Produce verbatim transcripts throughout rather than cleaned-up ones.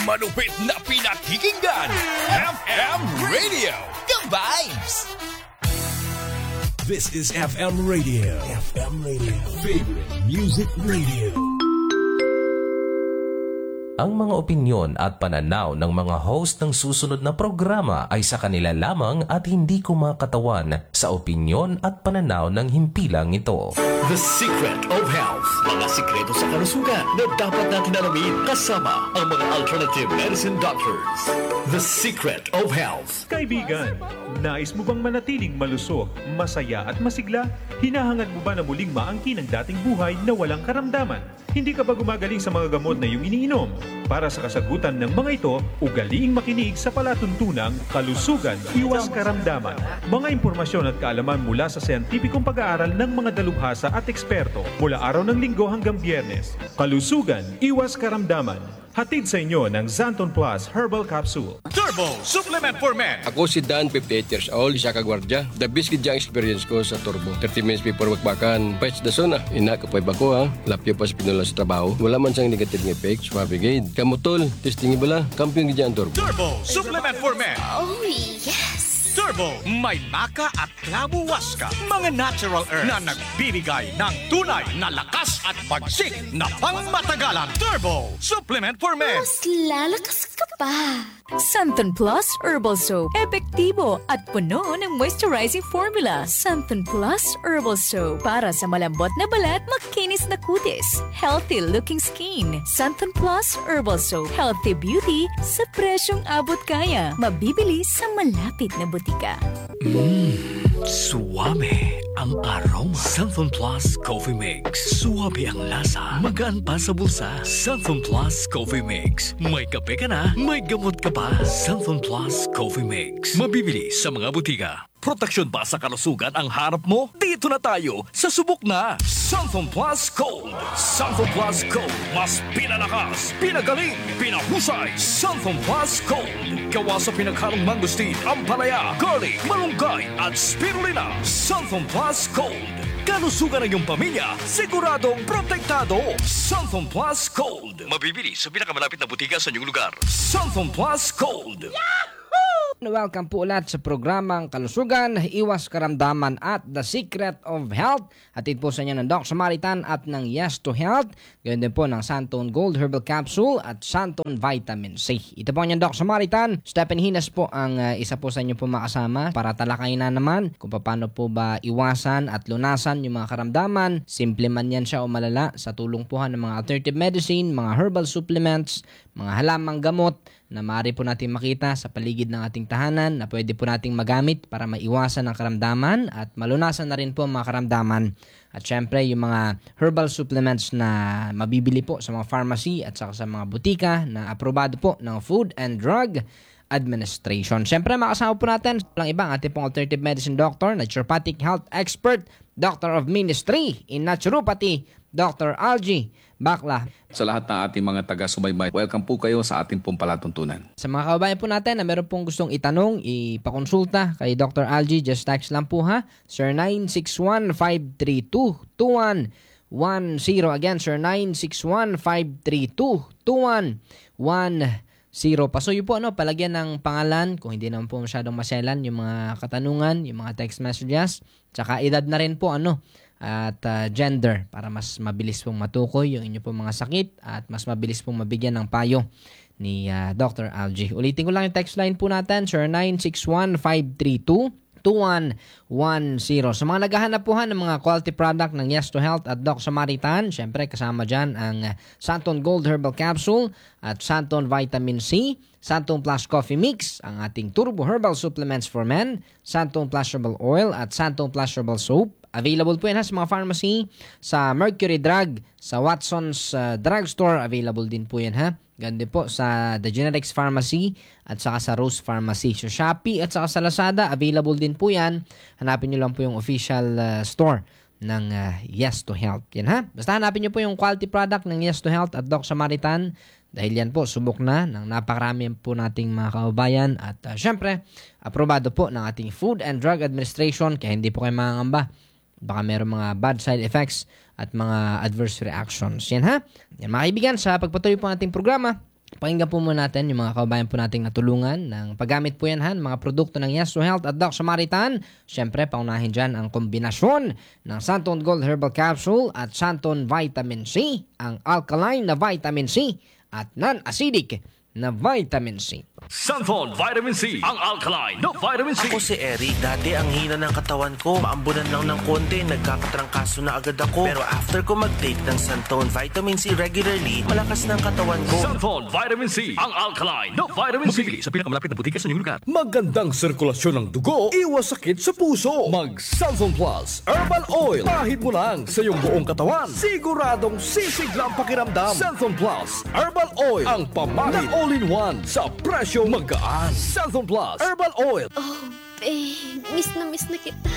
Malupit na pinakikinggan, F M Radio, The Vibes! This is F M Radio. F M Radio. Favorite Music Radio. Ang mga opinyon at pananaw ng mga host ng susunod na programa ay sa kanila lamang at hindi kumakatawan sa opinyon at pananaw ng himpilang ito. The Secret of Health. Mga sikreto sa kalusugan na dapat natin alamin kasama ang mga alternative medicine doctors. The Secret of Health. Kaibigan, nais mo bang manatiling malusog, masaya at masigla? Hinahangad mo ba na muling maangkin ang dating buhay na walang karamdaman? Hindi ka ba gumagaling sa mga gamot na iyong iniinom? Para sa kasagutan ng mga ito, ugaliing makinig sa palatuntunang Kalusugan, Iwas Karamdaman. Mga impormasyon at kaalaman mula sa siyentipikong pag-aaral ng mga dalubhasa at eksperto mula araw ng Linggo hanggang Biyernes. Kalusugan, Iwas Karamdaman. Hatid sa inyo ng Xanton Plus Herbal Capsule. Turbo Supplement for Men. Ako si Dan, fifty-eight years old, isa ka gwardya. The best gid experience ko sa Turbo. thirty minutes before magbakan, patch the zona. Ina kapay ba ko ha? Lapyo pa sa pinula sa trabaho. Wala man siyang negative effects. Mabigay. Kamutol, testing ibala, kampiyon gid ang Turbo. Turbo Supplement for Men. Oh, yes! Turbo, may maka at klabu waska. Mga natural herbs na nagbibigay ng tunay na lakas at pagsik na pangmatagalan. Turbo Supplement for Men. Mas lalakas ka pa. Xanton Plus Herbal Soap. Epektibo at puno ng moisturizing formula. Xanton Plus Herbal Soap. Para sa malambot na balat, makinis na kutis. Healthy looking skin. Xanton Plus Herbal Soap. Healthy beauty sa presyong abot kaya. Mabibili sa malapit na butika. Mmm, suwame ang aroma. Xanton Plus Coffee Mix. Suwabe ang lasa. Magaan pa sa bulsa. Xanton Plus Coffee Mix. May kape ka na, may gamot ka pa. Xanton Plus Coffee Mix. Mabibili sa mga butika. Proteksyon ba sa kalusugan ang harap mo? Dito na tayo sa subok na Xanton Plus Gold. Xanton Plus Gold. Mas pinalakas, pinagaling, pinahusay. Xanton Plus Gold. Gawa sa pinaghalong mangosteen, ampalaya, garlic, malunggay at spirulina. Xanton Plus Gold. Kalusugan ng iyong pamilya, siguradong protektado. Xanton Plus Gold. Mabibili sa pinakamalapit na butika sa inyong lugar. Xanton Plus Gold. Welcome po ulit sa programang Kalusugan, Iwas Karamdaman at The Secret of Health. Hatid po sa inyo ng Doc Samaritan at ng Yes to Health. Ganoon din po ng Xanton Gold Herbal Capsule at Xanton Vitamin C. Ito po ang Doc Samaritan. Stephen Hinas po ang uh, isa po sa inyo po makasama para talakayin na naman kung paano po ba iwasan at lunasan yung mga karamdaman. Simple man yan siya o malala sa tulong po ng mga alternative medicine, mga herbal supplements, mga halamang gamot na maaari po natin makita sa paligid ng ating tahanan na pwede po nating magamit para maiwasan ang karamdaman at malunasan na rin po ang mga karamdaman. At syempre, yung mga herbal supplements na mabibili po sa mga pharmacy at saka sa mga butika na aprobado po ng Food and Drug Administration. Syempre, makasama po natin lang iba ang ating pong alternative medicine doctor, naturopathic health expert, doctor of ministry in naturopathy, Doctor Algie Bakla. Sa lahat ng ating mga taga-subaybay, welcome po kayo sa ating pong palatuntunan. Sa mga kababayan po natin na meron pong gustong itanong, ipakonsulta kay Doctor Algie, just text lang po ha. Sir nine six one, five three two, two one one zero. Again, Sir nine six one, five three two, two one one zero. Pasuyo po, ano, palagyan ng pangalan kung hindi naman po masyadong maselan yung mga katanungan, yung mga text messages. Tsaka edad na rin po, ano, at uh, gender para mas mabilis pong matukoy yung inyo pong mga sakit at mas mabilis pong mabigyan ng payo ni uh, Doctor Algie. Ulitin ko lang yung text line po natin, sir nine six one, five three two, two one one zero. Sa mga naghahanap po ng mga quality product ng Yes to Health at Doc Samaritan, syempre kasama dyan ang uh, Xanton Gold Herbal Capsule at Xanton Vitamin C, Xanton Plus Coffee Mix, ang ating Turbo Herbal Supplements for Men, Xanton Plus Herbal Oil at Xanton Plus Herbal Soap. Available po yan ha, sa mga pharmacy, sa Mercury Drug, sa Watson's uh, Drugstore, available din po yan ha. Ganda po sa The Generics Pharmacy at saka sa Rose Pharmacy. Sa Shopee at saka sa Lazada, available din po yan. Hanapin nyo lang po yung official uh, store ng uh, Yes to Health. Yan ha. Basta hanapin nyo po yung quality product ng Yes to Health at Doc Samaritan. Dahil yan po, subok na ng napakarami po nating mga kababayan. At uh, syempre, aprobado po ng ating Food and Drug Administration. Kaya hindi po kayo mangangamba. Baka meron mga bad side effects at mga adverse reactions. Yan ha. Yan mga kaibigan, sa pagpatuloy po ng ating programa, Pakinggan po muna natin yung mga kababayan po nating natulungan ng paggamit po yan han, mga produkto ng Yes to Health at Doc Samaritan. Siyempre, paunahin dyan ang kombinasyon ng Santon Gold Herbal Capsule at Santon Vitamin C, ang alkaline na vitamin C at non-acidic na vitamin C. Santon Vitamin C, ang alkaline na vitamin C. Ako si Eric. Dati ang hina ng katawan ko. Maambunan lang ng konti, nagkakatrangkaso na agad ako. Pero after ko mag-take ng Santon Vitamin C regularly, malakas ng katawan ko. Santon Vitamin C, ang alkaline na vitamin C. Mabibili sa pinakamalapit na butika sa inyong lugar. Magandang sirkulasyon ng dugo, iwas sakit sa puso. Mag Santon Plus Herbal Oil. Pahid mo lang sa iyong buong katawan. Siguradong sisiglang pakiramdam. Santon Plus Herbal Oil, ang pamahid na all-in-one sa presyo magaan. Santon Plus Herbal Oil. Oh, babe. Miss na miss na kita.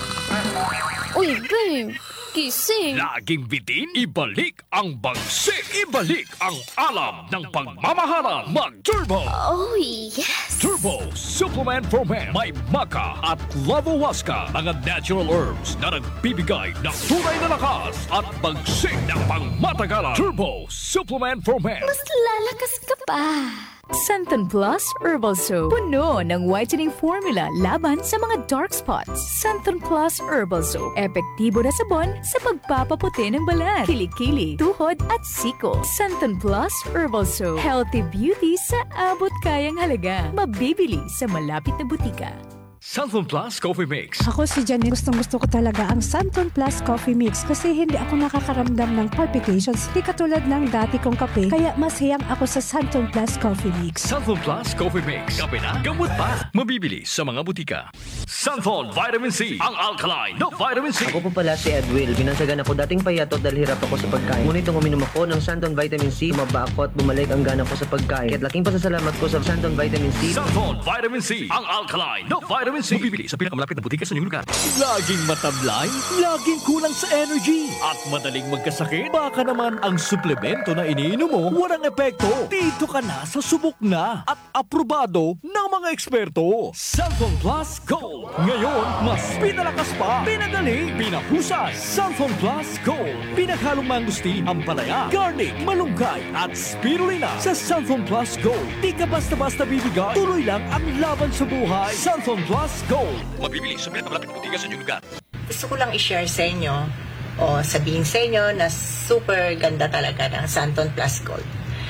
Uy, babe. Gising. Laging bitin, ibalik ang bagsik. Ibalik ang alam ng pagmamahalan. Mag-Turbo. Oh, yes. Turbo Supplement for Men. May maca at lavowaska. Mga natural herbs na nagbibigay ng tunay na lakas at bagsik ng pangmatagalan. Turbo Supplement for Men. Mas lalakas ka pa. Santon Plus Herbal Soap. Puno ng whitening formula laban sa mga dark spots. Santon Plus Herbal Soap. Epektibo na sabon sa pagpapaputi ng balat, kilikili, tuhod at siko. Santon Plus Herbal Soap. Healthy beauty sa abot kayang halaga. Mabibili sa malapit na butika. Santon Plus Coffee Mix. Ako si Janine. Gustong gusto ko talaga ang Santon Plus Coffee Mix kasi hindi ako nakakaramdam ng palpitations. Di katulad ng dati kong kape. Kaya mas hiyang ako sa Santon Plus Coffee Mix. Santon Plus Coffee Mix. Kape na, gamot pa. Mabibili sa mga butika. Santon Vitamin C, ang alkaline na vitamin C. Ako po pala si Edwil. Binansagan ako dating payatot dahil hirap ako sa pagkain. Ngunit nung uminom ako ng Santon Vitamin C, maba ako at bumalik ang gana ko sa pagkain. Kaya't laking pasasalamat ko sa Santon Vitamin C. Santon Vitamin C, ang alkaline na vitamin C. Mabibili sa pinakamalapit na butika sa inyong lugar. Laging matablay, laging kulang sa energy, at madaling magkasakit. Baka naman ang suplemento na iniinom mo walang epekto. Dito ka na sa subok na at aprobado ng mga eksperto. Santon Plus Gold. Ngayon, mas pinalakas pa, pinagaling, pinahusay. Santon Plus Gold. Pinaghalong mangustin, ampalaya, garlic, malunggay, at spirulina. Sa Santon Plus Gold, di ka basta-basta bibigay. Tuloy lang ang laban sa buhay. Santon Plus Gold. Mabibili sa pinakamalapit na butika sa inyong lugar. Gusto ko lang i-share sa inyo o sabihin sa inyo na super ganda talaga ng Santon Plus Gold.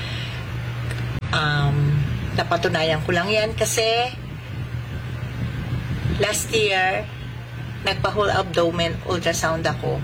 Um, napatunayan ko lang yan kasi last year nagpa-whole abdomen ultrasound ako.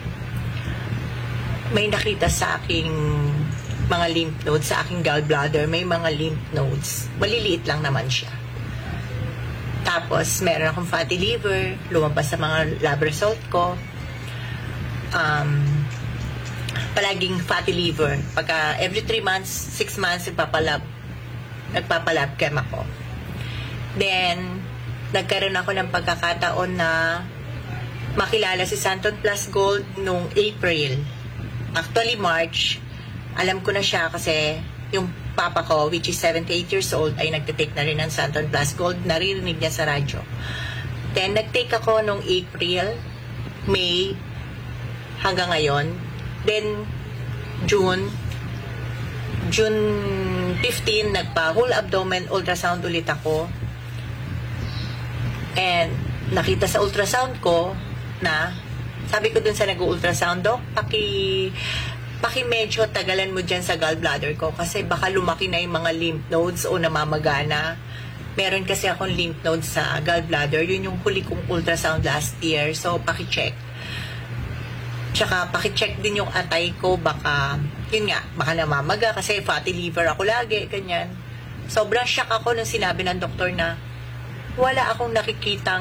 May nakita sa aking mga lymph nodes, sa aking gallbladder, may mga lymph nodes. Maliliit lang naman siya. Tapos, meron akong fatty liver, lumabas sa mga lab result ko. Um, palaging fatty liver. Pagka every three months, six months, nagpapalab, nagpapalab chem ako. Then, nagkaroon ako ng pagkakataon na makilala si Santon Plus Gold nung April. Actually, March, alam ko na siya kasi yung papa ko, which is seventy-eight years old, ay nagtitake na rin ng Santon Plus Gold. Naririnig niya sa radyo. Then, nagtake ako nung April, May, hanggang ngayon. Then, June, June fifteen, nagpa-whole abdomen ultrasound ulit ako. And, nakita sa ultrasound ko na, sabi ko dun sa nag-ultrasound, Dok, paki... paki medyo tagalan mo dyan sa gallbladder ko kasi baka lumaki na yung mga lymph nodes o namamagana. Meron kasi akong lymph nodes sa gallbladder. Yun yung huli kong ultrasound last year. So, paki-check. Tsaka, paki-check din yung atay ko. Baka, yun nga, baka namamaga kasi fatty liver ako lagi, ganyan. Sobrang shock ako nung sinabi ng doktor na wala akong nakikitang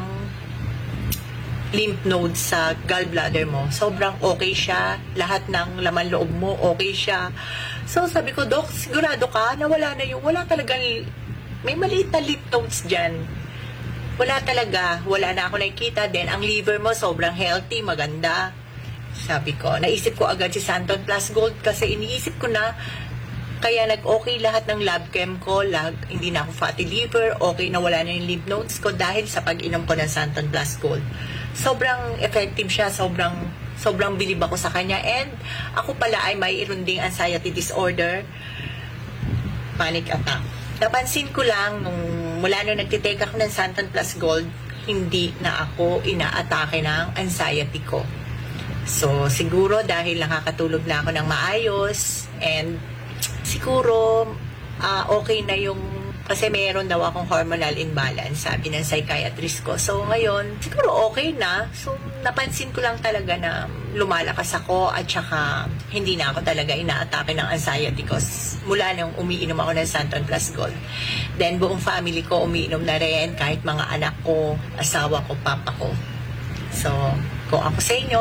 lymph nodes sa gallbladder mo. Sobrang okay siya. Lahat ng laman loob mo, okay siya. So, sabi ko, Dok, sigurado ka na wala na yung, wala talagang, may maliit na lymph nodes dyan. Wala talaga. Wala na ako nakikita. Then, ang liver mo, sobrang healthy, maganda. Sabi ko, naisip ko agad si Santon Plus Gold kasi iniisip ko na, kaya nag-okay lahat ng lab chem ko, lag, hindi na ako fatty liver, okay na wala na yung lymph nodes ko dahil sa pag-inom ko ng Santon Plus Gold. Sobrang effective siya, sobrang sobrang bilib ako sa kanya. And ako pala ay may irunding anxiety disorder. panic attack. Napansin ko lang, nung mula nung nagtitake ako ng Santon Plus Gold, hindi na ako inaatake ng anxiety ko. So, siguro dahil nakakatulog na ako ng maayos and siguro uh, okay na yung, kasi mayroon daw akong hormonal imbalance, sabi ng psychiatrist ko. So, ngayon, siguro okay na. So, napansin ko lang talaga na lumalakas ako at saka hindi na ako talaga inaatake ng anxiety ko mula nung umiinom ako ng Santon Plus Gold. Then, buong family ko umiinom na rin, kahit mga anak ko, asawa ko, papa ko. So, kung ako sa inyo,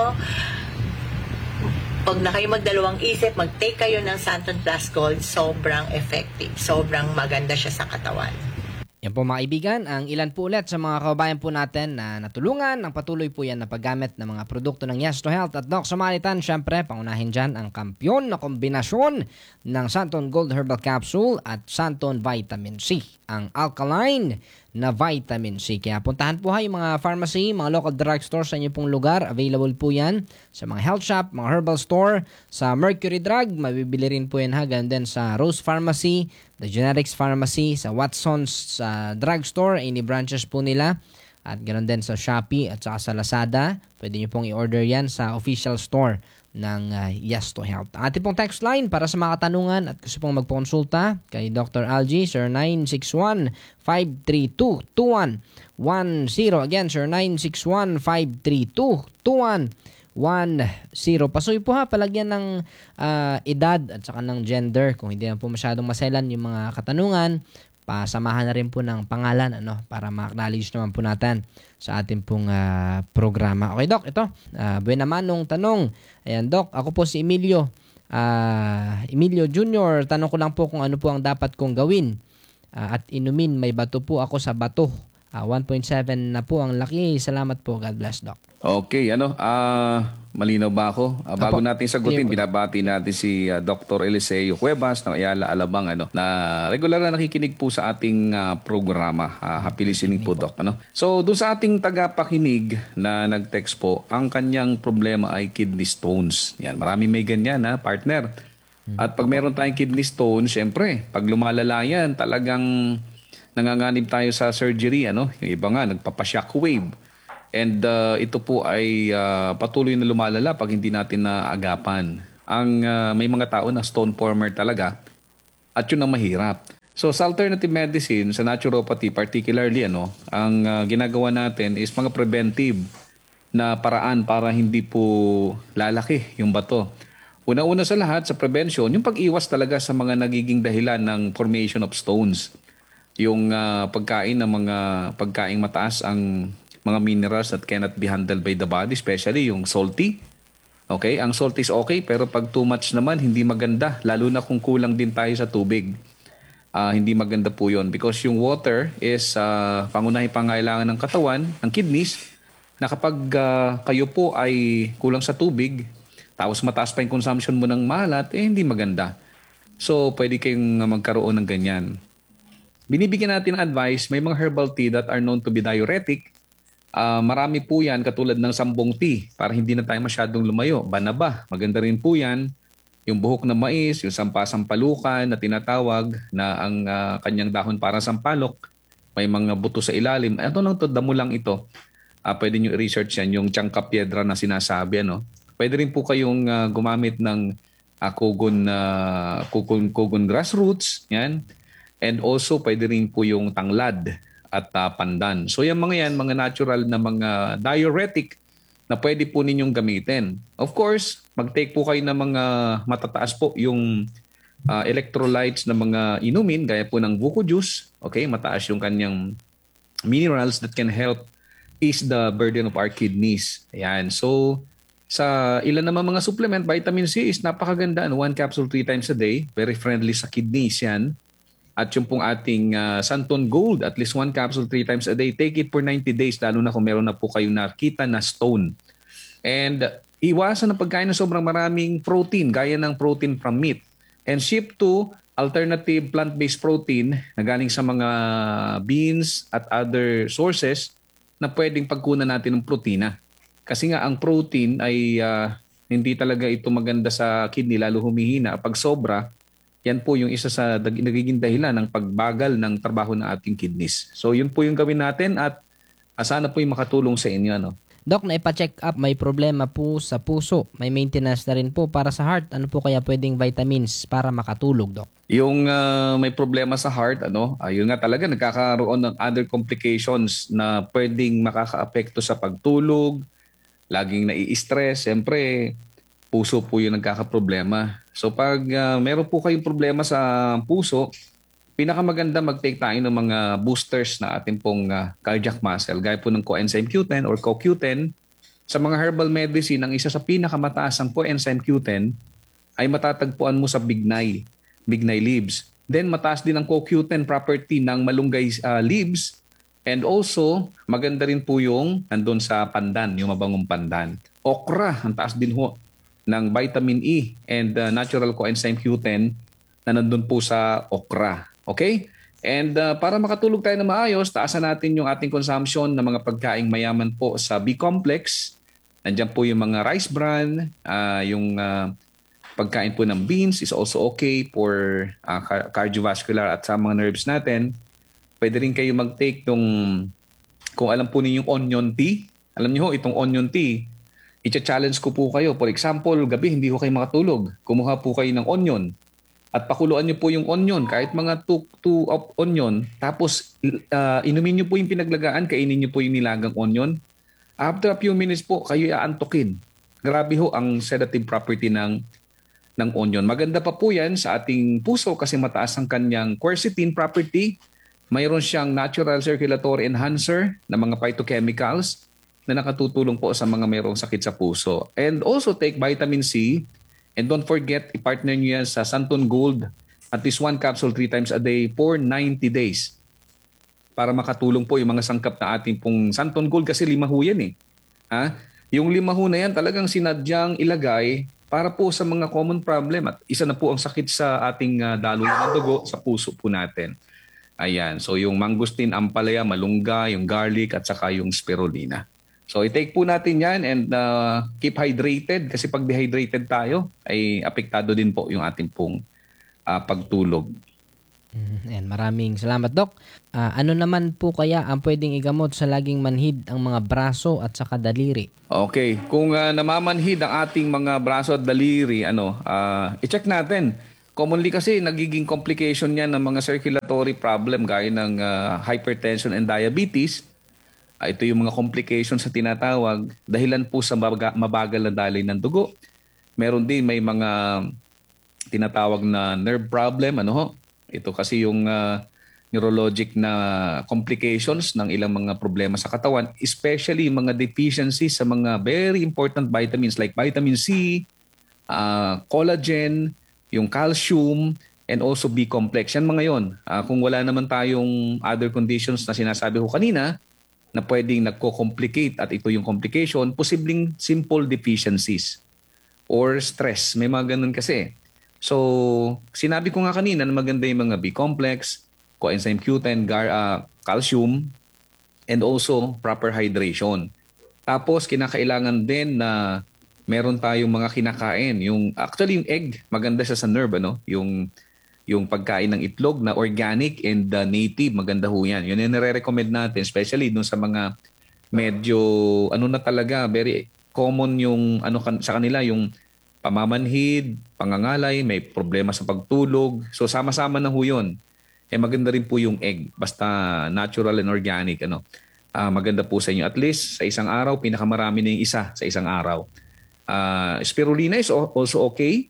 pag na kayo magdalawang isip, mag-take kayo ng Santon Plus Gold, sobrang effective. Sobrang maganda siya sa katawan. Yan po mga kaibigan, ang ilan po ulit sa mga kababayan po natin na natulungan ng patuloy po yan na paggamit ng mga produkto ng Yes to Health at Doc Samaritan. Siyempre, pangunahin dyan ang kampyon na kombinasyon ng Santon Gold Herbal Capsule at Santon Vitamin C, ang alkaline na vitamin C. Kaya puntahan po ha yung mga pharmacy, mga local drugstore sa inyo pong lugar. Available po yan sa mga health shop, mga herbal store, sa Mercury Drug. Mabibili rin po yan ha. Ganun din sa Rose Pharmacy, The Generics Pharmacy, sa Watson's sa drugstore, any branches po nila. At ganun din sa Shopee at saka sa Lazada. Pwede nyo pong i-order yan sa official store ng uh, Yes to Health. Ang ating pong text line para sa mga katanungan at gusto pong magpakonsulta kay Doctor Algie, sir nine six one, five three two, two one one zero. Again, sir nine six one, five three two, two one one zero. Pasuy po ha, palagyan ng uh, edad at saka ng gender. Kung hindi na po masyadong maselan yung mga katanungan, pasamahan na rin po ng pangalan ano para ma-acknowledge naman po natin sa ating pong uh, programa. Okay, Doc, ito. Uh, buwan naman nung tanong. Ayan, Doc, ako po si Emilio. Uh, Emilio Junior, tanong ko lang po kung ano po ang dapat kong gawin. Uh, at inumin, may bato po ako sa bato. Uh, one point seven na po ang laki. Salamat po. God bless, Doc. Okay, ano, ah, uh, malinaw ba ako? Uh, bago Apo, natin sagutin, binabati natin si uh, Doctor Eliseo Cuevas ng Ayala Alabang, ano, na regular na nakikinig po sa ating uh, programa. Uh, happy listening po, Doc. Ano? So, doon sa ating tagapakinig na nag-text po, ang kanyang problema ay kidney stones. Yan, marami may ganyan, ha, partner. At pag meron tayong kidney stones, syempre, pag lumalala yan, talagang nanganganib tayo sa surgery, ano? Yung iba nga, nagpapa-shockwave. And uh, ito po ay uh, patuloy na lumalala pag hindi natin naagapan. Ang uh, may mga tao na stone former talaga at yun ang mahirap. So sa alternative medicine, sa naturopathy particularly, ano, ang uh, ginagawa natin is mga preventive na paraan para hindi po lalaki yung bato. Una-una sa lahat, sa prevention, yung pag-iwas talaga sa mga nagiging dahilan ng formation of stones. Yung uh, pagkain ng mga pagkaing mataas ang mga minerals that cannot be handled by the body, especially yung salty. Okay, ang salt is okay, pero pag too much naman, hindi maganda. Lalo na kung kulang din tayo sa tubig. Uh, hindi maganda po yun. Because yung water is uh, pangunahing pangailangan ng katawan, ng kidneys, na kapag uh, kayo po ay kulang sa tubig, tapos mataas pa yung consumption mo ng malat, eh hindi maganda. So, pwede kayong magkaroon ng ganyan. Binibigyan natin advice, may mga herbal tea that are known to be diuretic. Uh, marami po yan katulad ng sambong tea para hindi na tayo masyadong lumayo. Banaba, maganda rin po yan. Yung buhok ng mais, yung sampasampalukan na tinatawag na ang uh, kanyang dahon para sampalok. May mga buto sa ilalim. Ito lang to, damo lang ito. Uh, pwede nyo i-research yan, yung tsangka piedra na sinasabi. Ano? Pwede rin po kayong uh, gumamit ng uh, kugon, uh, kugon, kugon grassroots. Yan. And also pwede rin po yung tanglad at uh, pandan. So yung mga yan, mga natural na mga diuretic na pwede po ninyong gamitin. Of course, mag-take po kayo ng mga matataas po yung uh, electrolytes na mga inumin, gaya po ng buko juice. Okay, mataas yung kanyang minerals that can help ease the burden of our kidneys. Ayan. So sa ilan naman mga supplement, vitamin C is napakaganda. One capsule three times a day. Very friendly sa kidneys yan. At yung pong ating uh, Santon Gold, at least one capsule three times a day. Take it for ninety days, lalo na kung meron na po kayong nakita na stone. And iwasan ang pagkain ng sobrang maraming protein, gaya ng protein from meat. And shift to alternative plant-based protein na galing sa mga beans at other sources na pwedeng pagkunan natin ng protina. Kasi nga ang protein ay uh, hindi talaga ito maganda sa kidney, lalo humihina. Pag sobra, yan po yung isa sa dag- nagiging dahilan ng pagbagal ng trabaho ng ating kidneys. So yun po yung gawin natin at uh, sana po yung makatulong sa inyo. Ano? Doc, naipa-check up, may problema po sa puso. May maintenance na rin po para sa heart. Ano po kaya pwedeng vitamins para makatulog, Doc? Yung uh, may problema sa heart, ano, ayun nga talaga nagkakaroon ng other complications na pwedeng makakaapekto sa pagtulog, laging nai-stress, siyempre puso po yung nagkakaproblema. So pag uh, meron po kayong problema sa puso, pinakamaganda mag-take tayo ng mga boosters na ating pong uh, cardiac muscle, gaya po ng coenzyme Q ten or C O Q ten. Sa mga herbal medicine, ang isa sa pinakamataas ang coenzyme Q ten ay matatagpuan mo sa bignay, bignay leaves. Then mataas din ang C O Q ten property ng malunggay uh, leaves. And also, maganda rin po yung nandun sa pandan, yung mabangong pandan. Okra, ang taas din ho ng vitamin E and uh, natural coenzyme Q ten na nandun po sa okra. Okay? And uh, para makatulog tayo na maayos, taasan natin yung ating consumption ng mga pagkaing mayaman po sa B-complex. Nandiyan po yung mga rice bran, uh, yung uh, pagkain po ng beans is also okay for uh, car- cardiovascular at sa mga nerves natin. Pwede rin kayo mag-take yung, kung alam po ninyo yung onion tea. Alam niyo ho, itong onion tea, i-challenge ko po kayo. For example, gabi hindi ko kayo makatulog. Kumuha po kayo ng onion. At pakuluan niyo po yung onion, kahit mga two of onion. Tapos uh, inumin niyo po yung pinaglagaan, kainin niyo po yung nilagang onion. After a few minutes po, kayo aantukin. Grabe ho ang sedative property ng, ng onion. Maganda pa po yan sa ating puso kasi mataas ang kanyang quercetin property. Mayroon siyang natural circulatory enhancer na mga phytochemicals na nakatutulong po sa mga mayroong sakit sa puso. And also take vitamin C. And don't forget, i-partner nyo yan sa Santon Gold. At least one capsule three times a day for ninety days. Para makatulong po yung mga sangkap na ating pong Santon Gold kasi lima ho yan eh. Ha? Yung lima ho na yan talagang sinadyang ilagay para po sa mga common problem. At isa na po ang sakit sa ating uh, daloy ng dugo sa puso po natin. Ayan. So yung mangustin, ampalaya, malunggay, yung garlic at saka yung spirulina. So i-take po natin yan and uh, keep hydrated kasi pag dehydrated tayo ay apektado din po yung ating pong uh, pagtulog. Mm, and maraming salamat, Doc. Uh, ano naman po kaya ang pwedeng igamot sa laging manhid ang mga braso at saka daliri? Okay, kung uh, namamanhid ang ating mga braso at daliri, ano, uh, i-check natin. Commonly kasi nagiging complication yan ng mga circulatory problem gaya ng uh, hypertension and diabetes. Uh, ito yung mga complications sa tinatawag dahilan po sa mabaga, mabagal na daloy ng dugo. Meron din may mga tinatawag na nerve problem. Ano ho? Ito kasi yung uh, neurologic na complications ng ilang mga problema sa katawan, especially mga deficiencies sa mga very important vitamins like vitamin C, uh, collagen, yung calcium, and also B-complex. Yan mga yon. Uh, kung wala naman tayong other conditions na sinasabi ko kanina na pwedeng nagko-complicate at ito yung complication, posibleng simple deficiencies or stress. May mga ganun kasi. So, sinabi ko nga kanina na maganda yung mga B-complex, coenzyme Q ten, gar, uh, calcium, and also proper hydration. Tapos, kinakailangan din na meron tayong mga kinakain. Yung, actually, yung egg, maganda siya sa nerve, ano? Yung, yung pagkain ng itlog na organic and uh, native, maganda ho yan. Yun yung nire-recommend natin, especially dun sa mga medyo, ano na talaga, very common yung, ano sa kanila, yung pamamanhid, pangangalay, may problema sa pagtulog. So, sama-sama na ho yun. Eh, maganda rin po yung egg, basta natural and organic, ano. Uh, maganda po sa inyo. At least, sa isang araw, pinakamarami na yung isa sa isang araw. Uh, spirulina is also okay.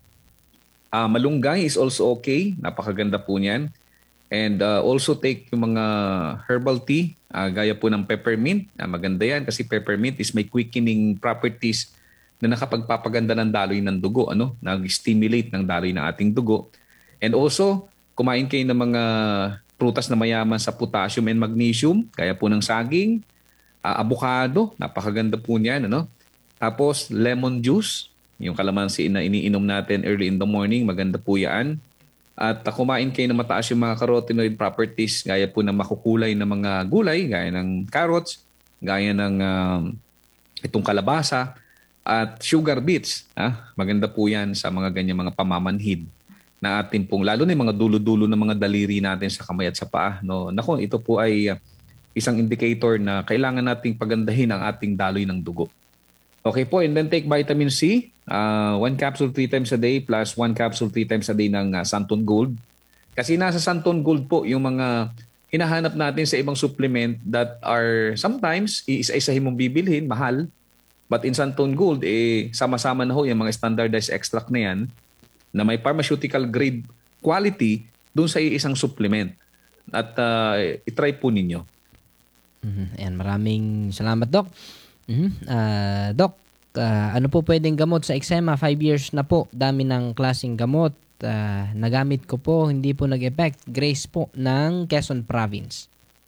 Uh, malunggay is also okay. Napakaganda po niyan. And uh, also take yung mga herbal tea, uh, gaya po ng peppermint. Uh, maganda yan kasi peppermint is may quickening properties na nakapagpapaganda ng daloy ng dugo. Ano? Nag-stimulate ng daloy ng ating dugo. And also, kumain kayo ng mga prutas na mayaman sa potassium and magnesium, gaya po ng saging, uh, avocado, napakaganda po niyan. Ano? Tapos, lemon juice. Yung kalamansi na iniinom natin early in the morning, maganda po yan. At uh, kumain kayo na mataas yung mga carotenoid properties, gaya po ng makukulay na mga gulay, gaya ng carrots, gaya ng um, itong kalabasa, at sugar beets. Ah, maganda po yan sa mga ganyan mga pamamanhid na atin pong, lalo na yung mga dulo-dulo ng mga daliri natin sa kamay at sa paa. No? Nako, ito po ay uh, isang indicator na kailangan nating pagandahin ang ating daloy ng dugo. Okay po, and then take vitamin C. Uh, one capsule three times a day plus one capsule three times a day ng uh, Santon Gold. Kasi nasa Santon Gold po yung mga hinahanap natin sa ibang supplement that are sometimes isa-isahin mong bibilhin, mahal. But in Santon Gold, eh, sama-sama na ho yung mga standardized extract na yan na may pharmaceutical grade quality dun sa isang supplement. At uh, itry po ninyo. Mm-hmm. Ayan, maraming salamat, Doc. Mm-hmm. Uh, Doc, uh, ano po pwedeng gamot sa eczema? Five years na po. Dami ng klaseng gamot. Uh, nagamit ko po, hindi po nag-effect. Grace po ng Quezon Province.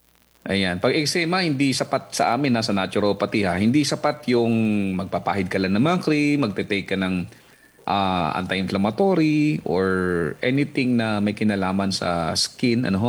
Ayan. Pag eczema, hindi sapat sa amin, nasa naturopathy ha. Hindi sapat yung magpapahid ka lang ng mga cream, magte-take ka ng uh, anti-inflammatory or anything na may kinalaman sa skin. Ano ho?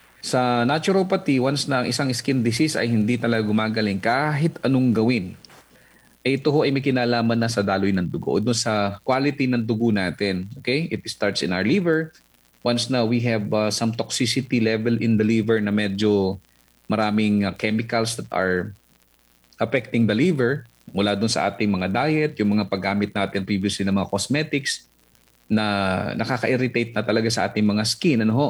Sa naturopathy, once na isang skin disease ay hindi talaga gumagaling kahit anong gawin, eh, ito ho ay may kinalaman na sa daloy ng dugo o dun sa quality ng dugo natin. Okay? It starts in our liver. Once na we have uh, some toxicity level in the liver na medyo maraming uh, chemicals that are affecting the liver mula dun sa ating mga diet, yung mga paggamit natin previously ng mga cosmetics na nakaka-irritate na talaga sa ating mga skin. Ano ho?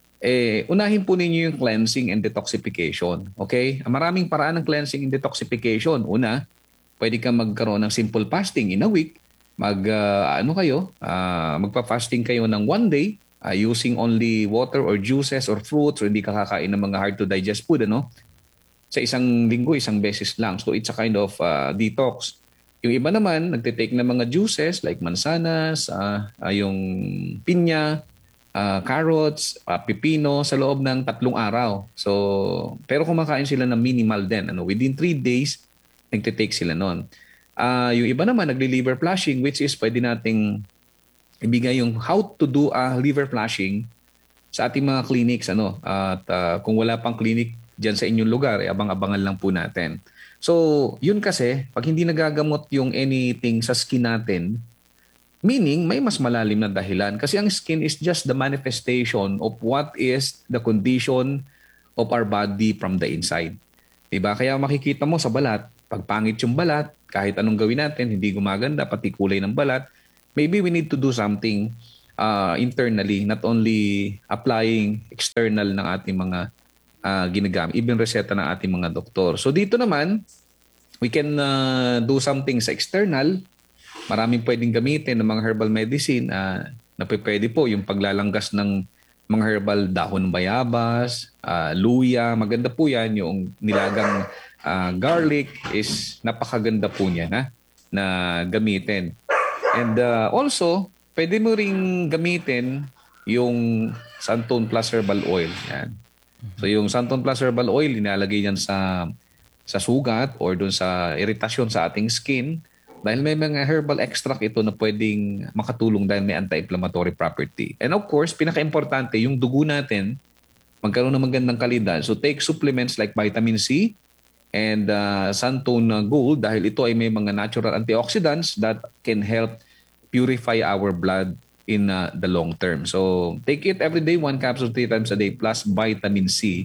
Eh, unahin po ninyo yung cleansing and detoxification. Okay? Maraming paraan ng cleansing and detoxification. Una, pwede kang magkaroon ng simple fasting in a week. Mag, uh, ano kayo? Uh, magpa-fasting kayo ng one day uh, using only water or juices or fruits or hindi ka kakain ng mga hard to digest food. Ano? Sa isang linggo, isang beses lang. So it's a kind of uh, detox. Yung iba naman, nagtitake ng mga juices like mansanas, uh, uh, yung pinya, uh, carrots, uh, pipino sa loob ng tatlong araw. So, pero kumakain sila ng minimal din. Ano? Within three days, nagtitake sila nun. Uh, yung iba naman, nagli-liver flushing, which is pwede nating ibigay yung how to do a liver flushing sa ating mga clinics. Ano? At uh, kung wala pang clinic dyan sa inyong lugar, eh, abang-abangan lang po natin. So, yun kasi, pag hindi nagagamot yung anything sa skin natin, meaning may mas malalim na dahilan. Kasi ang skin is just the manifestation of what is the condition of our body from the inside. Diba? Kaya makikita mo sa balat, pag pangit yung balat, kahit anong gawin natin, hindi gumaganda, pati kulay ng balat, maybe we need to do something uh, internally, not only applying external ng ating mga uh, ginagamit, even reseta ng ating mga doktor. So dito naman, we can uh, do something sa external. Maraming pwedeng gamitin ng mga herbal medicine uh, na pwede po yung paglalanggas ng mga herbal dahon ng bayabas, uh, luya, maganda po yan. Yung nilagang uh, garlic is napakaganda po niya na, na gamitin. And uh, also, pwede mo ring gamitin yung Santon Plus Herbal Oil. Yan. So yung Santon Plus Herbal Oil, inalagay yan sa, sa sugat or dun sa iritasyon sa ating skin. Dahil may mga herbal extract ito na pwedeng makatulong dahil may anti-inflammatory property. And of course, pinaka-importante, yung dugo natin, magkaroon ng magandang kalidad. So take supplements like vitamin C and uh, Santon Gold dahil ito ay may mga natural antioxidants that can help purify our blood in uh, the long term. So take it every day, one capsule three times a day plus vitamin C.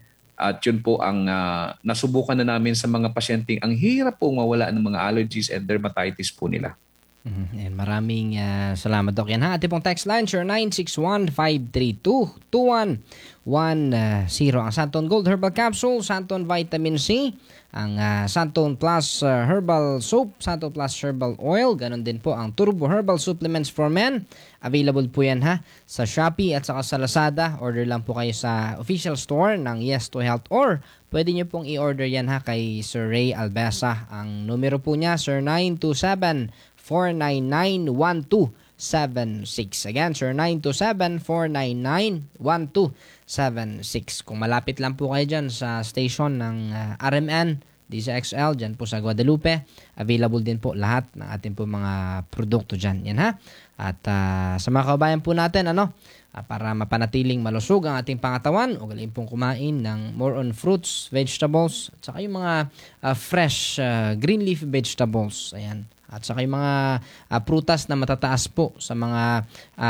At yun po ang uh, nasubukan na namin sa mga pasyenteng ang hirap po mawala ng mga allergies and dermatitis po nila. Mm-hmm. And maraming uh, salamat, Doc. Yan ha, ating pong text line, sure nine six one, five three two, two one one zero. Ang Santon Gold Herbal Capsule, Santon Vitamin C, ang uh, Santon Plus uh, Herbal Soap, Santon Plus Herbal Oil, ganon din po ang Turbo Herbal Supplements for Men. Available po yan ha sa Shopee at saka sa Lazada. Order lang po kayo sa official store ng Yes to Health or pwede nyo pong i-order yan ha kay Sir Ray Albesa. Ang numero po niya, sir nine two seven, four nine nine, one two seven six. Again, sir nine two seven, four nine nine, one two seven six. Kung malapit lang po kayo dyan sa station ng uh, R M N D C X L, dyan po sa Guadalupe. Available din po lahat ng ating po mga produkto dyan. Yan ha. At uh, sa mga kabayan po natin, ano, uh, para mapanatiling malusog ang ating pangatawan, ugaliin pong kumain ng more on fruits, vegetables, at saka yung mga uh, fresh uh, green leaf vegetables. Ayan. At saka yung mga uh, prutas na matataas po sa mga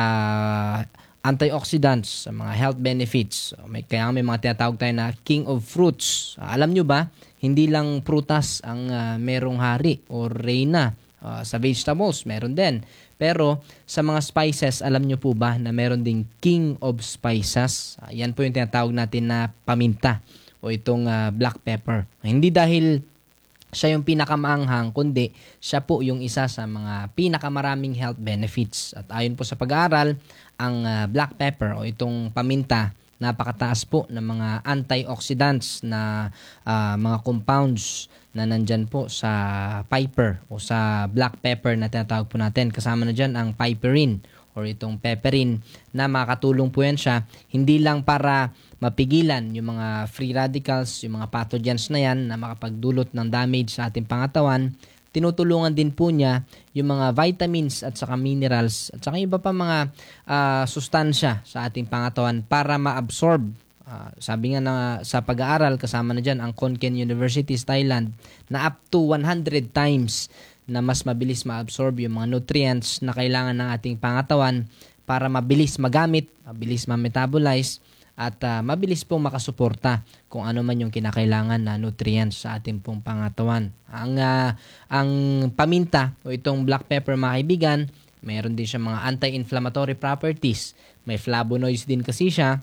uh, antioxidants, sa mga health benefits. So, may, kaya may mga tinatawag tayo na king of fruits. Uh, alam nyo ba, hindi lang prutas ang uh, merong hari o reyna. Uh, sa vegetables, meron din. Pero sa mga spices, alam nyo po ba na meron ding king of spices? Uh, yan po yung tinatawag natin na paminta o itong uh, black pepper. Hindi dahil siya yung pinakamaanghang, kundi siya po yung isa sa mga pinakamaraming health benefits. At ayon po sa pag-aaral, ang uh, black pepper o itong paminta, napakataas po ng mga antioxidants na uh, mga compounds na nandyan po sa piper o sa black pepper na tinatawag po natin. Kasama na dyan ang piperine or itong pepperin na makakatulong po yan siya hindi lang para mapigilan yung mga free radicals, yung mga pathogens na yan na makapagdulot ng damage sa ating pangatawan. Tinutulungan din po niya yung mga vitamins at saka minerals at saka iba pa mga uh, sustansya sa ating pangatawan para ma-absorb. Uh, sabi nga na sa pag-aaral, kasama na dyan ang Konkan University sa Thailand na up to one hundred times na mas mabilis ma-absorb yung mga nutrients na kailangan ng ating pangatawan para mabilis magamit, mabilis ma-metabolize at uh, mabilis pong makasuporta kung ano man yung kinakailangan na nutrients sa ating pong pangatawan. Ang, uh, ang paminta o itong black pepper, mga kaibigan, mayroon din siya mga anti-inflammatory properties. May flavonoids din kasi siya.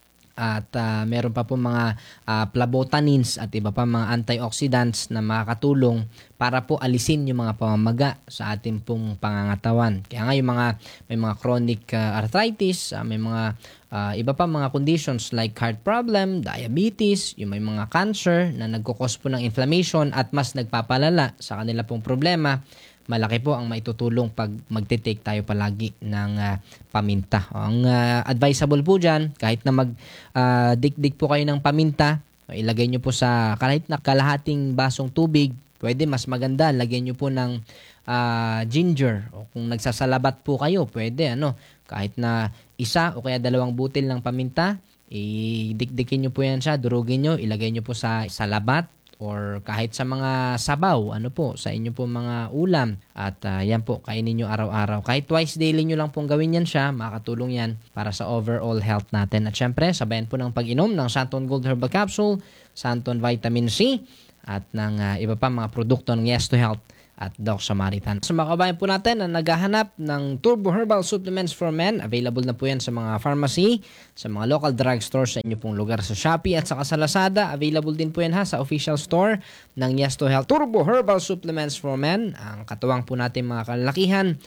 At uh, meron pa po mga uh, flavonoids at iba pa mga antioxidants na makakatulong para po alisin yung mga pamamaga sa ating pong pangangatawan. Kaya nga yung mga may mga chronic uh, arthritis, uh, may mga uh, iba pa mga conditions like heart problem, diabetes, yung may mga cancer na nagkukos po ng inflammation at mas nagpapalala sa kanila pong problema. Malaki po ang maitutulong pag magte-take tayo palagi ng uh, paminta. Ang uh, advisable po dyan, kahit na mag-dik-dik uh, po kayo ng paminta, ilagay nyo po sa kahit na kalahating basong tubig, pwede mas maganda, lagyan nyo po ng uh, ginger. O kung nagsasalabat po kayo, pwede ano, kahit na isa o kaya dalawang butil ng paminta, i-dik-dikin nyo po yan siya, durugin nyo, ilagay nyo po sa salabat, or kahit sa mga sabaw, ano po, sa inyo po mga ulam. At uh, yan po, kainin nyo araw-araw. Kahit twice daily nyo lang pong gawin yan siya, makakatulong yan para sa overall health natin. At syempre, sabayan po ng pag-inom ng Santon Gold Herbal Capsule, Santon Vitamin C, at ng uh, iba pa mga produkto ng Yes to Health at Doc Samaritan. Sa mga kabayan po natin na naghahanap ng Turbo Herbal Supplements for Men, available na po yan sa mga pharmacy, sa mga local drugstores sa inyo pong lugar sa Shopee at saka sa Lazada. Available din po yan ha sa official store ng Yes to Health Turbo Herbal Supplements for Men. Ang katuwang po natin mga kalalakihan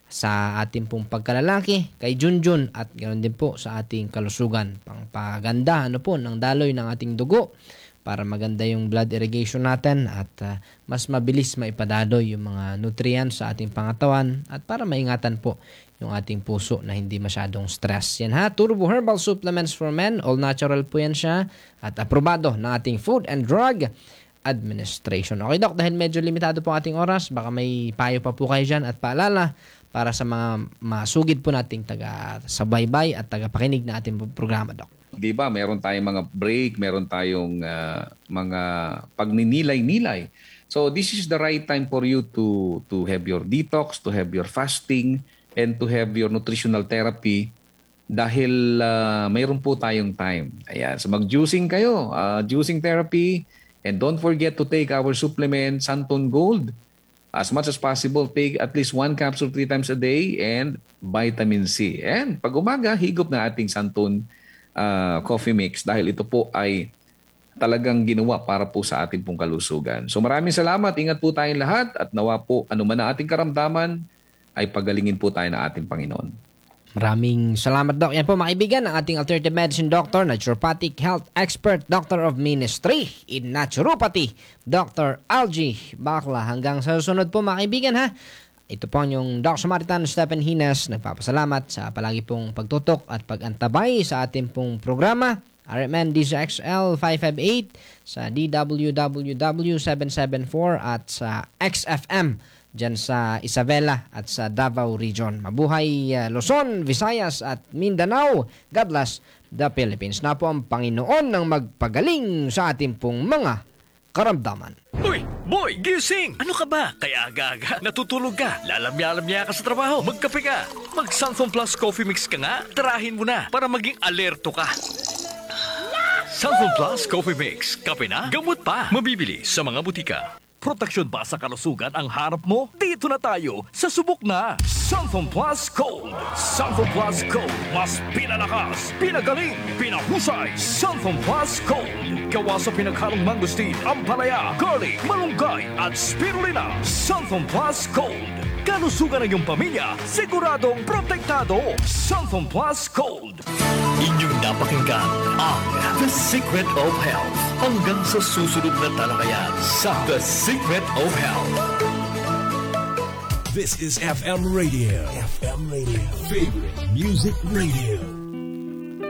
sa ating pong pagkalalaki kay Junjun at ganoon din po sa ating kalusugan. Pangpaganda ano po ng daloy ng ating dugo para maganda yung blood irrigation natin at uh, mas mabilis maipadaloy yung mga nutrients sa ating pangatawan at para maingatan po yung ating puso na hindi masyadong stress. Yan ha, Turbo Herbal Supplements for Men, all natural po yan siya at aprobado ng ating Food and Drug Administration. Okay Doc, dahil medyo limitado po ating oras, baka may payo pa po kayo dyan at paalala para sa mga masugid po nating taga-sabaybay at taga-pakinig na ating programa, Doc. Di ba, meron tayong mga break, meron tayong uh, mga pagninilay-nilay. So this is the right time for you to to have your detox, to have your fasting, and to have your nutritional therapy dahil uh, mayroon po tayong time. Ayan, so mag-juicing kayo, uh, juicing therapy, and don't forget to take our supplement, Santon Gold. As much as possible, take at least one capsule three times a day and vitamin C. And pag umaga, higop na ating Santon Uh, coffee mix dahil ito po ay talagang ginawa para po sa ating pong kalusugan. So maraming salamat, ingat po tayong lahat at nawa po anuman na ating karamdaman ay pagalingin po tayo ng ating Panginoon. Maraming salamat Doc. Yan po mga kaibigan ang ating alternative medicine doctor, naturopathic health expert, doctor of ministry in naturopathy, Doctor Algie Bakla. Hanggang sa susunod po mga kaibigan ha. Ito po yung Doc Samaritan Stephen Hines. Nagpapasalamat sa palagi pong pagtutok at pag-antabay sa ating pong programa. R M N D Z X L five five eight, sa D W W W seven seven four at sa X F M dyan sa Isabela at sa Davao Region. Mabuhay uh, Luzon, Visayas at Mindanao. God bless the Philippines. Na po ang Panginoon ng magpagaling sa ating pong mga karamdaman. Uy, boy, gising! Ano ka ba? Kaya aga-aga, natutulog ka, lalamya-lamya ka sa trabaho, magkape ka, mag-Santhon Plus Coffee Mix ka nga, tarahin mo na para maging alerto ka. Santhon Plus Coffee Mix, kape na, gamot pa, mabibili sa mga butika. Proteksyon ba sa kalusugan ang harap mo? Dito na tayo sa subok na Santhon Plus Cold. Santhon Plus Cold, mas pinalakas, pinagaling, pinahusay. Santhon Plus Cold. Gawa sa pinaghalong mangosteen, ampalaya, garlic, malunggay at spirulina. Santhon Plus Cold. Kalusugan ng iyong pamilya, siguradong protektado. Santhon Plus Cold. Inyong napakinggan ang The Secret of Health. Hanggang sa susunod na talakayan sa The Secret of Health. This is F M Radio. F M Radio. Favorite Music Radio.